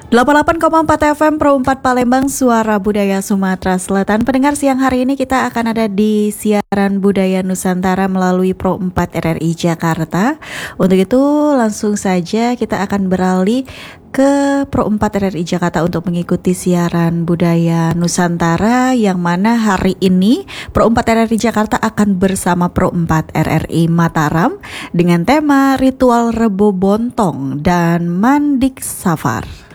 88,4 FM Pro 4 Palembang, Suara Budaya Sumatera Selatan. Pendengar, siang hari ini kita akan ada di siaran Budaya Nusantara melalui Pro 4 RRI Jakarta. Untuk itu langsung saja kita akan beralih ke Pro 4 RRI Jakarta untuk mengikuti siaran Budaya Nusantara, yang mana hari ini Pro 4 RRI Jakarta akan bersama Pro 4 RRI Mataram dengan tema Ritual Rebo Bontong dan Mandik Safar.